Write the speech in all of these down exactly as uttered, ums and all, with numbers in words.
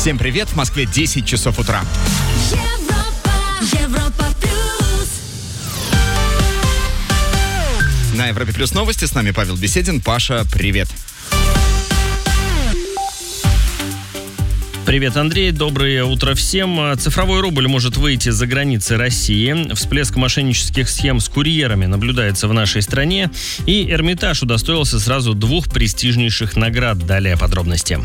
Всем привет, в Москве десять часов утра. Европа, Европа плюс. На Европе плюс новости, с нами Павел Беседин. Паша, привет. Привет, Андрей. Доброе утро всем. Цифровой рубль может выйти за границы России. Всплеск мошеннических схем с курьерами наблюдается в нашей стране. И Эрмитаж удостоился сразу двух престижнейших наград. Далее подробности.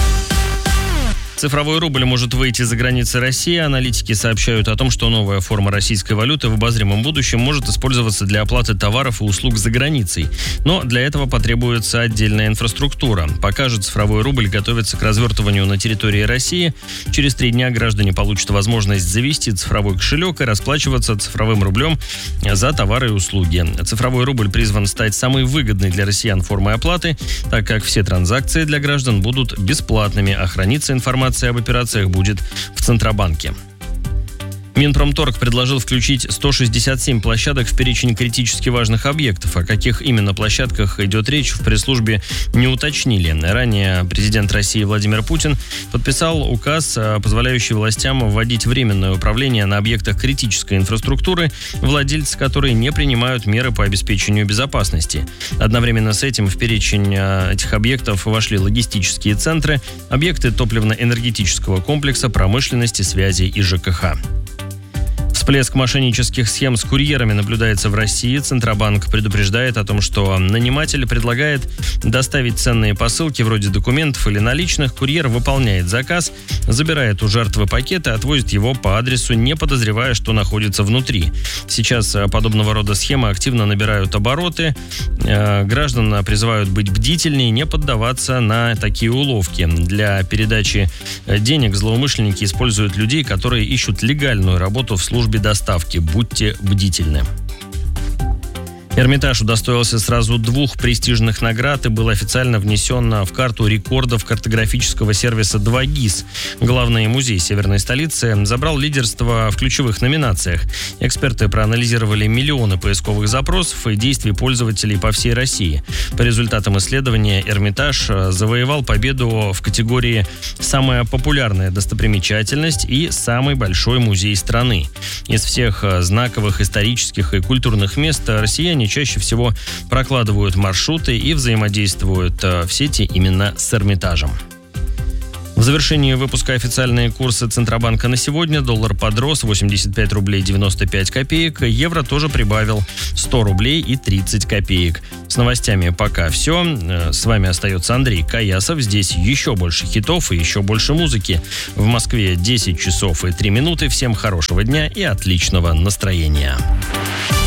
Цифровой рубль может выйти за границы России. Аналитики сообщают о том, что новая форма российской валюты в обозримом будущем может использоваться для оплаты товаров и услуг за границей. Но для этого потребуется отдельная инфраструктура. Пока же цифровой рубль готовится к развертыванию на территории России. Через три дня граждане получат возможность завести цифровой кошелек и расплачиваться цифровым рублем за товары и услуги. Цифровой рубль призван стать самой выгодной для россиян формой оплаты, так как все транзакции для граждан будут бесплатными, а храниться информация об операциях будет в Центробанке. Минпромторг предложил включить сто шестьдесят семь площадок в перечень критически важных объектов. О каких именно площадках идет речь, в пресс-службе не уточнили. Ранее президент России Владимир Путин подписал указ, позволяющий властям вводить временное управление на объектах критической инфраструктуры, владельцы которой не принимают меры по обеспечению безопасности. Одновременно с этим в перечень этих объектов вошли логистические центры, объекты топливно-энергетического комплекса, промышленности, связи и ЖКХ. Всплеск мошеннических схем с курьерами наблюдается в России. Центробанк предупреждает о том, что наниматель предлагает доставить ценные посылки вроде документов или наличных. Курьер выполняет заказ, забирает у жертвы пакет и отвозит его по адресу, не подозревая, что находится внутри. Сейчас подобного рода схемы активно набирают обороты. Граждан призывают быть бдительнее и не поддаваться на такие уловки. Для передачи денег злоумышленники используют людей, которые ищут легальную работу в службе доставки. Будьте бдительны. Эрмитаж удостоился сразу двух престижных наград и был официально внесен в карту рекордов картографического сервиса два гис. Главный музей северной столицы забрал лидерство в ключевых номинациях. Эксперты проанализировали миллионы поисковых запросов и действий пользователей по всей России. По результатам исследования Эрмитаж завоевал победу в категории «Самая популярная достопримечательность» и «Самый большой музей страны». Из всех знаковых исторических и культурных мест россияне чаще всего прокладывают маршруты и взаимодействуют в сети именно с Эрмитажем. В завершении выпуска официальные курсы Центробанка на сегодня. Доллар подрос восемьдесят пять рублей девяносто пять копеек. Евро тоже прибавил сто рублей и тридцать копеек. С новостями пока все. С вами остается Андрей Каясов. Здесь еще больше хитов и еще больше музыки. В Москве десять часов и три минуты. Всем хорошего дня и отличного настроения.